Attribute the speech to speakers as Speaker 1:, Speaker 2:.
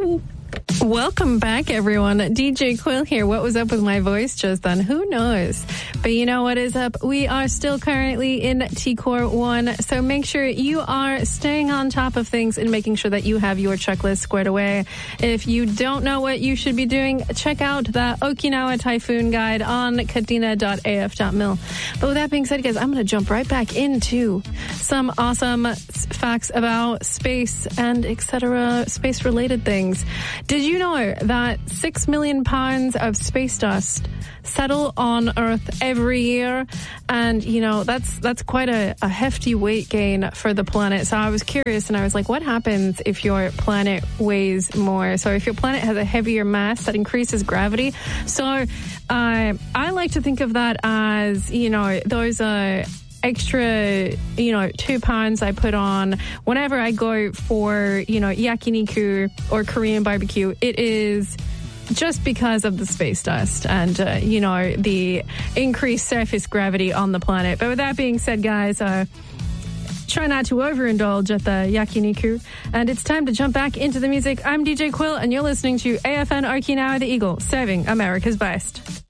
Speaker 1: Welcome back, everyone. DJ Quill here. What was up with my voice just then? Who knows? But you know what is up? We are still currently in T-Core 1, so make sure you are staying on top of things and making sure that you have your checklist squared away. If you don't know what you should be doing, check out the Okinawa Typhoon Guide on kadena.af.mil. But with that being said, guys, I'm going to jump right back into some awesome facts about space and etc. space-related things. Did you know that 6 million pounds of space dust settle on Earth every year? And, you know, that's quite a hefty weight gain for the planet. So I was curious and I was like, what happens if your planet weighs more? So if your planet has a heavier mass, that increases gravity. So I like to think of that as, you know, those extra, 2 pounds I put on whenever I go for, yakiniku or Korean barbecue. It is just because of the space dust and, the increased surface gravity on the planet. But with that being said, guys, try not to overindulge at the yakiniku. And it's time to jump back into the music. I'm DJ Quill, and you're listening to AFN Okinawa The Eagle, serving America's best.